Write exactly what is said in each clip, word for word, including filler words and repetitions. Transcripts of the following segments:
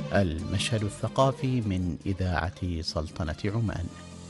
المشهد الثقافي من إذاعة سلطنة عمان.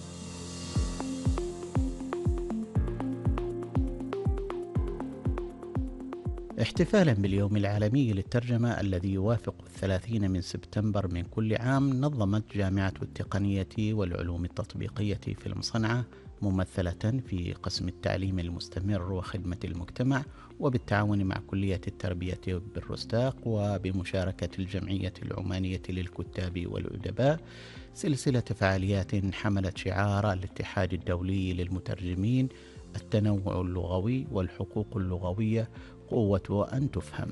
احتفالا باليوم العالمي للترجمة الذي يوافق الثلاثين من سبتمبر من كل عام، نظمت جامعة التقنية والعلوم التطبيقية في المصنعة ممثلة في قسم التعليم المستمر وخدمة المجتمع، وبالتعاون مع كلية التربية بالرستاق وبمشاركة الجمعية العمانية للكتاب والأدباء، سلسلة فعاليات حملت شعار الاتحاد الدولي للمترجمين: التنوع اللغوي والحقوق اللغوية، قوة أن تفهم.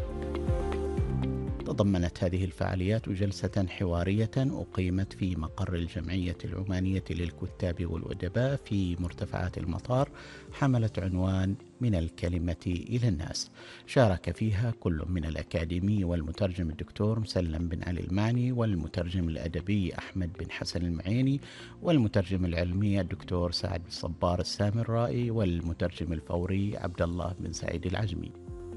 تضمنت هذه الفعاليات جلسة حوارية أقيمت في مقر الجمعية العمانية للكتاب والأدباء في مرتفعات المطار، حملت عنوان من الكلمة إلى الناس. شارك فيها كل من الأكاديمي والمترجم الدكتور مسلم بن علي المعني، والمترجم الأدبي أحمد بن حسن المعيني، والمترجم العلمي الدكتور سعد صبار السامرائي، والمترجم الفوري عبد الله بن سعيد العجمي.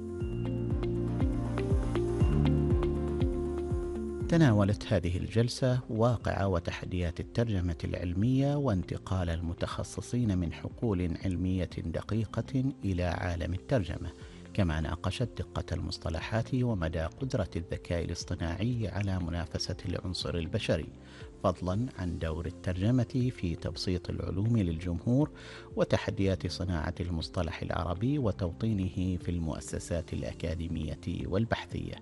تناولت هذه الجلسة واقع وتحديات الترجمة العلمية وانتقال المتخصصين من حقول علمية دقيقة إلى عالم الترجمة، كما ناقشت دقة المصطلحات ومدى قدرة الذكاء الاصطناعي على منافسة العنصر البشري، فضلا عن دور الترجمة في تبسيط العلوم للجمهور وتحديات صناعة المصطلح العربي وتوطينه في المؤسسات الأكاديمية والبحثية.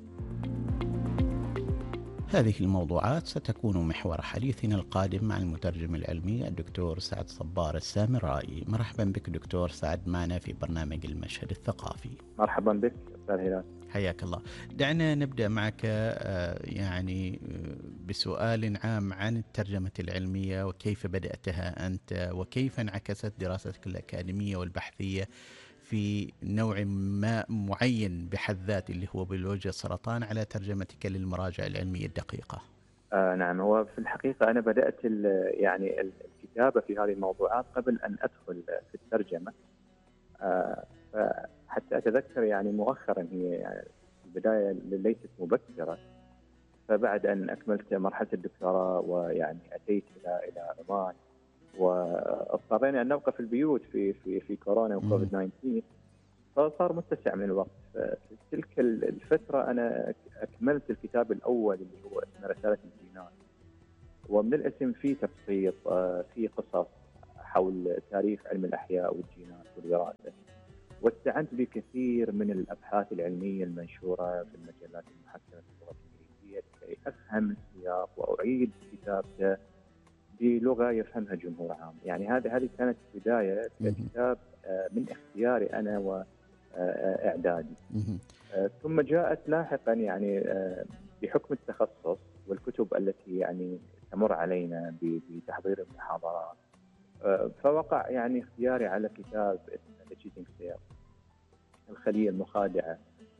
هذه الموضوعات ستكون محور حديثنا القادم مع المترجم العلمي الدكتور سعد صبار السامرائي. مرحبا بك دكتور سعد معنا في برنامج المشهد الثقافي. مرحبا بك أستاذ هلال. حياك الله. دعنا نبدأ معك يعني بسؤال عام عن الترجمة العلمية وكيف بدأتها أنت، وكيف انعكست دراستك الأكاديمية والبحثية في نوع ما معين بحد ذاته اللي هو بيولوجيا السرطان على ترجمتك للمراجع العلمية الدقيقة. آه نعم، هو في الحقيقة أنا بدأت يعني الكتابة في هذه الموضوعات قبل أن أدخل في الترجمة، آه حتى أتذكر يعني مؤخرا، هي يعني البداية ليست مبكرة. فبعد أن أكملت مرحلة الدكتوراه ويعني أتيت إلى إلى عمان، واضطرينا أن نبقى في البيوت في في في كورونا وكوفيد تسعة عشر، فصار متسع من الوقت. في تلك الفترة أنا أكملت الكتاب الأول اللي هو اسمه رسالة الجينات، ومن الاسم فيه تبسيط، فيه قصص حول تاريخ علم الأحياء والجينات والوراثة، واستعنت بكثير من الأبحاث العلمية المنشورة في المجلات المحكمة في اللغة الإنجليزية كي أفهم السياق وأعيد كتابته بلغة يفهمها جمهور عام. يعني هذه هذه كانت بداية كتاب من اختياري أنا وإعدادي. ثم جاءت لاحقا يعني بحكم التخصص والكتب التي يعني تمر علينا بتحضير المحاضرات، فوقع يعني اختياري على كتاب اسمه The Cheating Cell، الخلية المخادعة.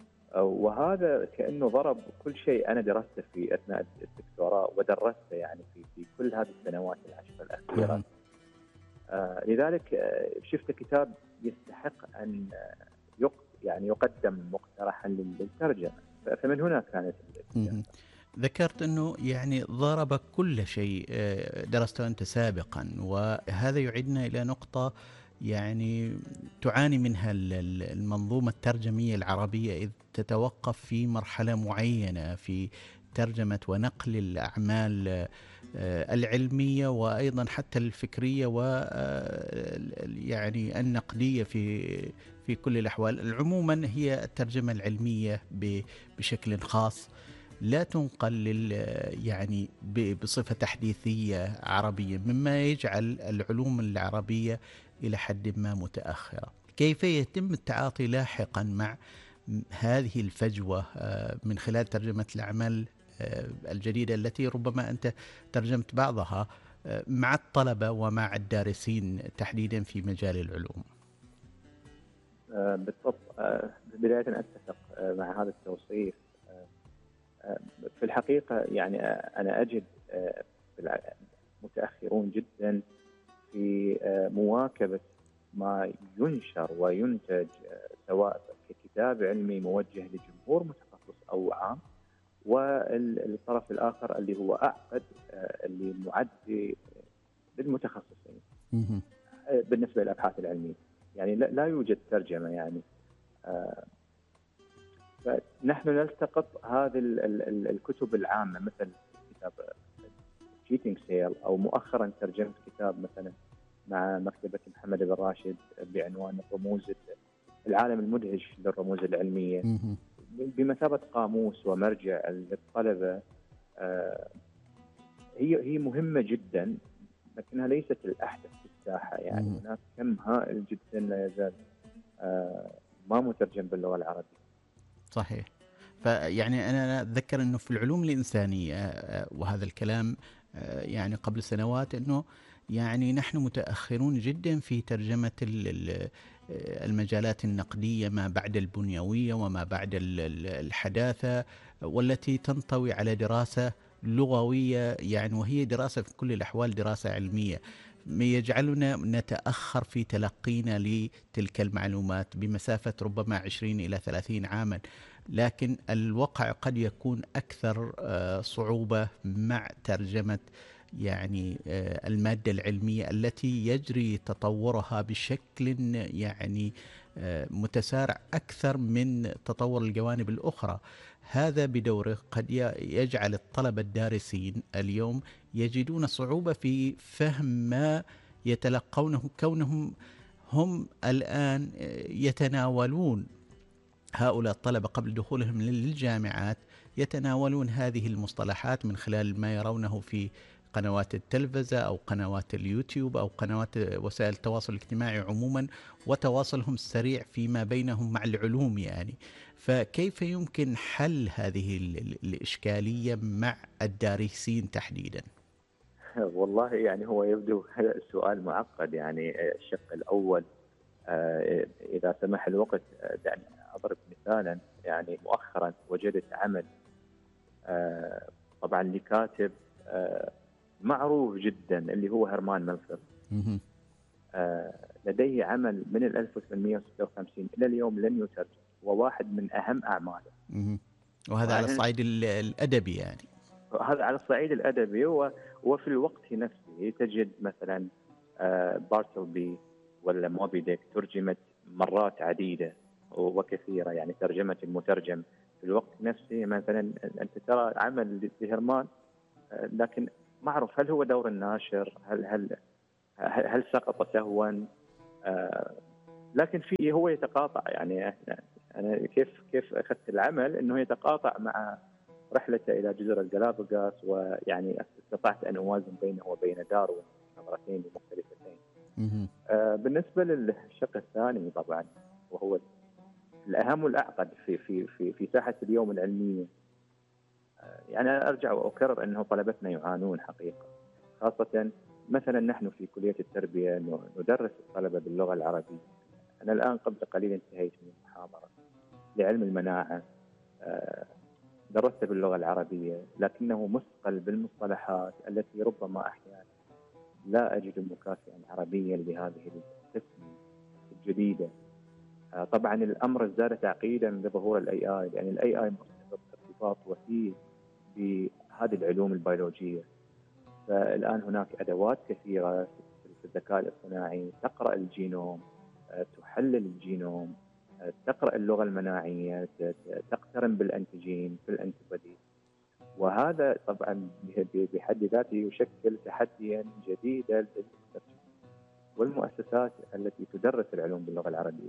وهذا كأنه ضرب كل شيء أنا درسته في أثناء الدكتوراه ودرسته يعني في في كل هذه السنوات العشر الأخيرة. آه لذلك آه شفت كتاب يستحق أن يق يعني يقدم مقترحا للترجمة، فمن هنا كانت الكتابة. ذكرت أنه يعني ضرب كل شيء درسته أنت سابقا، وهذا يعيدنا إلى نقطة يعني تعاني منها المنظومة الترجمية العربية، إذ تتوقف في مرحلة معينة في ترجمة ونقل الأعمال العلمية وأيضا حتى الفكرية و يعني النقدية في في كل الأحوال. عموما هي الترجمة العلمية بشكل خاص لا تنقل يعني بصفة تحديثية عربية، مما يجعل العلوم العربية إلى حد ما متأخرة. كيف يتم التعاطي لاحقا مع هذه الفجوة من خلال ترجمة الأعمال الجديدة التي ربما أنت ترجمت بعضها مع الطلبة ومع الدارسين تحديدا في مجال العلوم؟ بالضبط. بداية أتفق مع هذا التوصيف. في الحقيقة يعني أنا أجد متأخرون جدا في مواكبة ما ينشر وينتج، سواء ككتاب علمي موجه لجمهور متخصص أو عام، والطرف الآخر اللي هو أعقد اللي معد للمتخصصين بالنسبة للأبحاث العلمية. يعني لا يوجد ترجمة يعني. فنحن نلتقط هذه الكتب العامة مثل كتاب تشيتنج سيل، أو مؤخرا ترجمت كتاب مثلا مع مكتبة محمد بن راشد بعنوان الرموز العالم المدهش للرموز العلمية، بمثابة قاموس ومرجع للطلبة. هي هي مهمة جدا، لكنها ليست الأحدث في الساحة. يعني هناك كم هائل جدا لا يزال ما مترجم باللغة العربية. صحيح. فيعني أنا أتذكر أنه في العلوم الإنسانية، وهذا الكلام يعني قبل سنوات، أنه يعني نحن متأخرون جدا في ترجمة المجالات النقدية ما بعد البنيوية وما بعد الحداثة، والتي تنطوي على دراسة لغوية، يعني وهي دراسة في كل الأحوال دراسة علمية، ما يجعلنا نتأخر في تلقينا لتلك المعلومات بمسافة ربما عشرين إلى ثلاثين عاما. لكن الواقع قد يكون أكثر صعوبة مع ترجمة يعني المادة العلمية التي يجري تطورها بشكل يعني متسارع أكثر من تطور الجوانب الأخرى. هذا بدوره قد يجعل الطلبة الدارسين اليوم يجدون صعوبة في فهم ما يتلقونه، كونهم هم الآن يتناولون، هؤلاء الطلبة قبل دخولهم للجامعات يتناولون هذه المصطلحات من خلال ما يرونه في قنوات التلفزة أو قنوات اليوتيوب أو قنوات وسائل التواصل الاجتماعي عموما، وتواصلهم السريع فيما بينهم مع العلوم يعني. فكيف يمكن حل هذه الإشكالية مع الدارسين تحديدا؟ والله يعني هو يبدو سؤال معقد. يعني الشق الأول إذا سمح الوقت يعني أضرب مثالا. يعني مؤخرا وجدت عمل طبعا لكاتب معروف جدا اللي هو هرمان ملفر. لديه عمل من ألف وثمانمئة وستة وخمسين إلى اليوم لم يترجم، وواحد من أهم أعماله. وهذا على الصعيد الأدبي يعني. هذا على الصعيد الأدبي، وفي الوقت نفسه تجد مثلا بارتلبي ولا موبي ديك ترجمت مرات عديدة وكثيرة. يعني ترجمة المترجم في الوقت نفسه. مثلا أنت ترى عمل لهرمان، لكن ما أعرف هل هو دور الناشر، هل هل هل سقط سهوا. لكن فيه هو يتقاطع. يعني أنا كيف كيف أخذت العمل إنه يتقاطع مع رحلته إلى جزر الجلابوغاس، ويعني استطعت أن أوازن بينه وبين داروين نظرتين مختلفتين. بالنسبة للشق الثاني طبعا، وهو الأهم والأعقد في في في في ساحة اليوم العلمية. يعني أنا أرجع وأكرر أنه طلبتنا يعانون حقيقة، خاصة مثلا نحن في كلية التربية ندرس الطلبة باللغة العربية. أنا الآن قبل قليل انتهيت من محاضرة لعلم المناعة، درست باللغة العربية، لكنه مثقل بالمصطلحات التي ربما أحيانا لا أجد مكافئا عربيا لهذه القسم الجديدة. طبعا الأمر ازداد تعقيدا بظهور الاي اي، لأن الاي اي مرتبط ارتباط وثيق بهذه العلوم البيولوجية. فالآن هناك أدوات كثيرة في الذكاء الاصطناعي تقرأ الجينوم، تحلل الجينوم، تقرأ اللغة المناعية، تقترن بالأنتيجين في الأنتيبودي. وهذا طبعا بحد ذاته يشكل تحديا جديدا للمترجمين والمؤسسات التي تدرس العلوم باللغة العربية.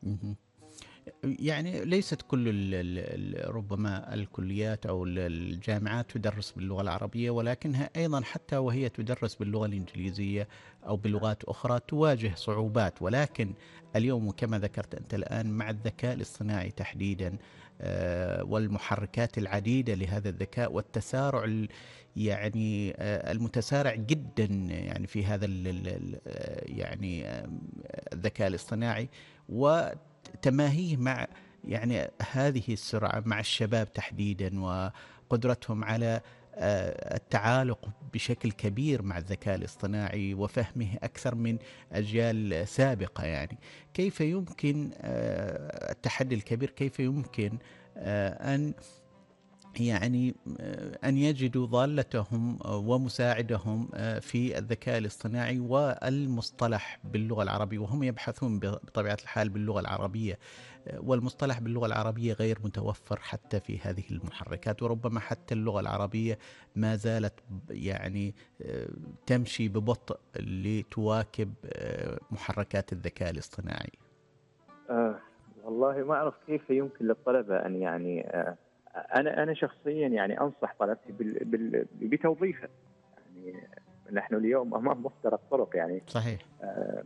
يعني ليست كل ربما الكليات أو الجامعات تدرس باللغة العربية، ولكنها أيضا حتى وهي تدرس باللغة الإنجليزية أو بلغات أخرى تواجه صعوبات. ولكن اليوم كما ذكرت أنت الآن مع الذكاء الاصطناعي تحديدا والمحركات العديدة لهذا الذكاء والتسارع يعني المتسارع جدا يعني في هذا يعني الذكاء الاصطناعي، وتماهيه مع يعني هذه السرعة مع الشباب تحديدا وقدرتهم على التعالق بشكل كبير مع الذكاء الاصطناعي وفهمه أكثر من أجيال سابقة. يعني كيف يمكن التحدي الكبير، كيف يمكن أن يعني أن يجدوا ضالتهم ومساعدهم في الذكاء الاصطناعي والمصطلح باللغة العربية، وهم يبحثون بطبيعة الحال باللغة العربية، والمصطلح باللغة العربية غير متوفر حتى في هذه المحركات، وربما حتى اللغة العربية ما زالت يعني تمشي ببطء لتواكب محركات الذكاء الاصطناعي. آه والله ما أعرف كيف يمكن للطلبة أن يعني آه أنا أنا شخصيا يعني أنصح طلبتي بال بال بتوظيفه. يعني نحن اليوم أمام مفترق طرق يعني. صحيح. آه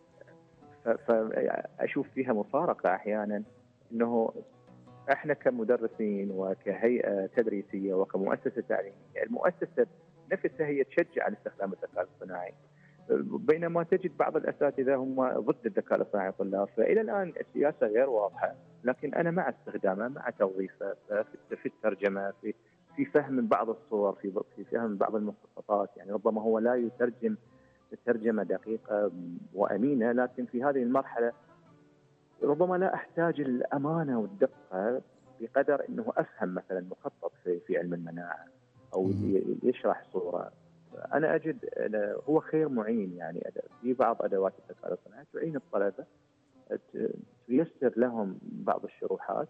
فأشوف فيها مفارقة أحيانا، أنه احنا كمدرسين وكهيئة تدريسية وكمؤسسة تعليمية، المؤسسة نفسها هي تشجع على استخدام الذكاء الاصطناعي، بينما تجد بعض الأساتذة هم ضد الذكاء الاصطناعي الطلاب. فإلى الآن السياسة غير واضحة، لكن أنا مع استخدامه، مع توظيفه في الترجمة، في في فهم بعض الصور، في في فهم بعض المخططات. يعني ربما هو لا يترجم ترجمة دقيقة وأمينة، لكن في هذه المرحلة ربما لا أحتاج الأمانة والدقة بقدر أنه أفهم مثلا مخطط في, في علم المناعة أو يشرح صورة. أنا أجد هو خير معين، يعني في بعض أدوات الذكاء الاصطناعي تعين الطلبة، تيسر لهم بعض الشروحات،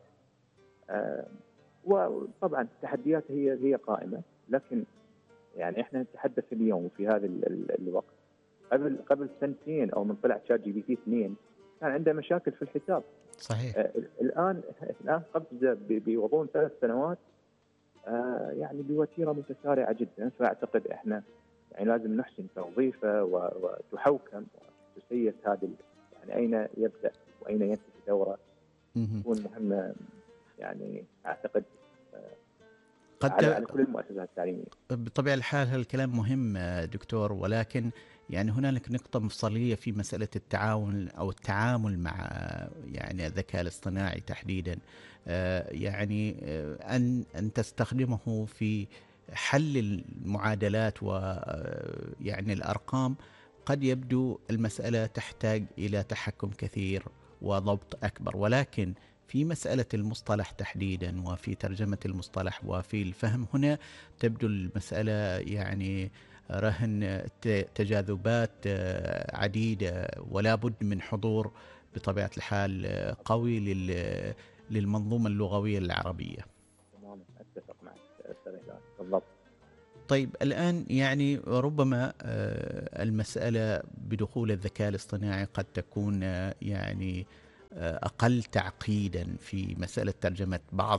وطبعا التحديات هي هي قائمة. لكن يعني احنا نتحدث اليوم في هذا الوقت، قبل قبل سنتين أو من طلع شات جي بي تي اثنين كان عنده مشاكل في الحساب. صحيح. آه الآن الآن قفزة بغضون ثلاث سنوات، آه يعني بوتيرة متسارعة جدا. فأعتقد إحنا يعني لازم نحسن توظيفه وتحوكم وتسيس هذه، يعني أين يبدأ وأين ينتهي دوره تكون مهمة. يعني أعتقد آه قد على, على كل المؤسسات التعليمية. بطبيعة الحال هالكلام مهم دكتور، ولكن يعني هنالك نقطة مفصلية في مسألة التعاون أو التعامل مع يعني الذكاء الاصطناعي تحديدا. يعني أن أن تستخدمه في حل المعادلات ويعني الأرقام، قد يبدو المسألة تحتاج إلى تحكم كثير وضبط أكبر، ولكن في مسألة المصطلح تحديدا وفي ترجمة المصطلح وفي الفهم، هنا تبدو المسألة يعني رهن تجاذبات عديدة، ولا بد من حضور بطبيعة الحال قوي للمنظومة اللغوية العربية. تماما أتفق معك بالضبط. طيب الآن يعني ربما المسألة بدخول الذكاء الاصطناعي قد تكون يعني أقل تعقيدا في مسألة ترجمة بعض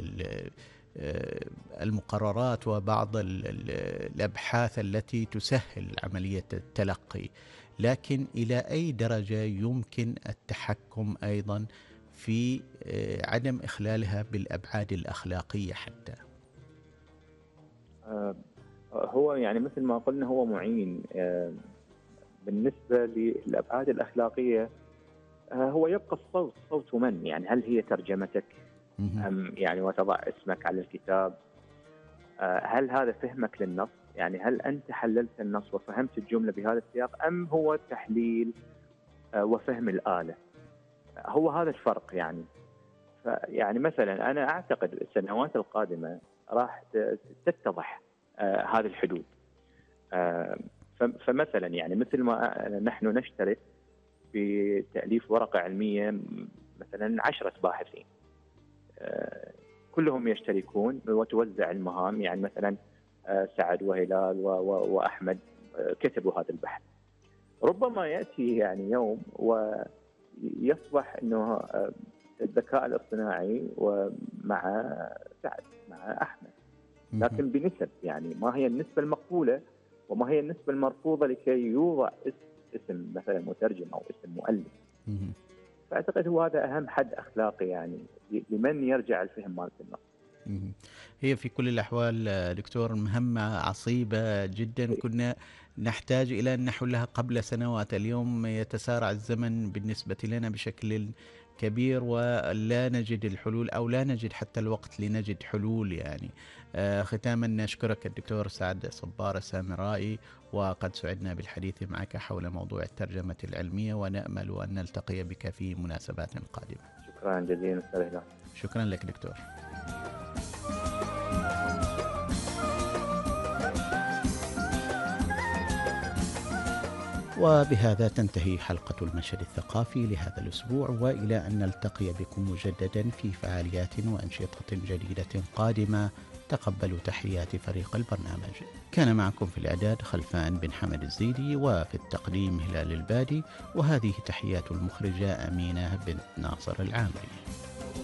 المقررات وبعض الأبحاث التي تسهل عملية التلقي، لكن إلى أي درجة يمكن التحكم أيضا في عدم إخلالها بالأبعاد الأخلاقية حتى؟ هو يعني مثل ما قلنا هو معين. بالنسبة للأبعاد الأخلاقية هو يبقى الصوت صوت من، يعني هل هي ترجمتك أم يعني وتضع اسمك على الكتاب؟ هل هذا فهمك للنص؟ يعني هل أنت حللت النص وفهمت الجملة بهذا السياق، أم هو تحليل وفهم الآلة؟ هو هذا الفرق يعني. فيعني مثلا أنا أعتقد السنوات القادمة راح تتضح هذه الحدود. فمثلا يعني مثل ما نحن نشترك في تأليف ورقة علمية مثلا عشرة باحثين كلهم يشتركون وتوزع المهام، يعني مثلا سعد وهلال وأحمد كتبوا هذا البحث. ربما يأتي يعني يوم ويصبح أنه الذكاء الاصطناعي ومع سعد مع أحمد، لكن بنسب، يعني ما هي النسبة المقبولة وما هي النسبة المرفوضة لكي يوضع اسم مثلا مترجم أو اسم مؤلف. فأعتقد هو هذا أهم حد أخلاقي يعني لمن يرجع الفهم مالت النص. هي في كل الأحوال دكتور مهمة عصيبة جدا، كنا نحتاج إلى أن نحلها قبل سنوات. اليوم يتسارع الزمن بالنسبة لنا بشكل كبير ولا نجد الحلول أو لا نجد حتى الوقت لنجد حلول يعني. آه ختاما نشكرك الدكتور سعد صبار السامرائي، وقد سعدنا بالحديث معك حول موضوع الترجمة العلمية، ونأمل أن نلتقي بك في مناسبات قادمة. شكرا جزيلا. شكرا لك دكتور. وبهذا تنتهي حلقة المشهد الثقافي لهذا الأسبوع، وإلى أن نلتقي بكم مجددا في فعاليات وأنشطة جديدة قادمة. تقبلوا تحيات فريق البرنامج. كان معكم في الإعداد خلفان بن حمد الزيدي، وفي التقديم هلال البادي، وهذه تحيات المخرجة أمينة بنت ناصر العامري.